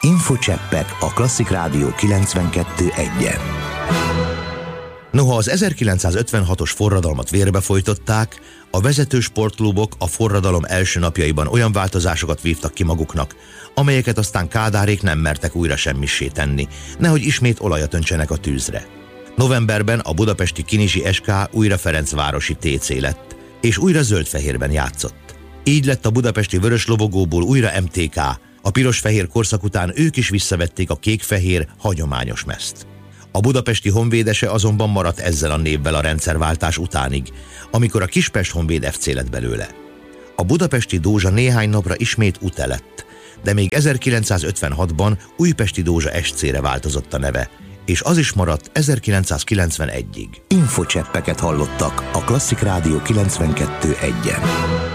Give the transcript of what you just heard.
Infocseppek a Klasszik Rádió 92.1-en. Noha az 1956-os forradalmat vérbefolytották, a vezető sportklubok a forradalom első napjaiban olyan változásokat vívtak ki maguknak, amelyeket aztán Kádárék nem mertek újra semmissé tenni, nehogy ismét olajat öntsenek a tűzre. Novemberben a budapesti Kinizsi SK újra Ferencvárosi TC lett, és újra zöld-fehérben játszott. Így lett a budapesti vörös lobogóból újra MTK, a piros-fehér korszak után ők is visszavették a kék-fehér hagyományos mezt. A budapesti honvédese azonban maradt ezzel a névvel a rendszerváltás utánig, amikor a Kispest Honvéd FC lett belőle. A budapesti Dózsa néhány napra ismét UTE lett, de még 1956-ban Újpesti Dózsa SC-re változott a neve, és az is maradt 1991-ig. Infocseppeket hallottak a Klasszik Rádió 92.1-en.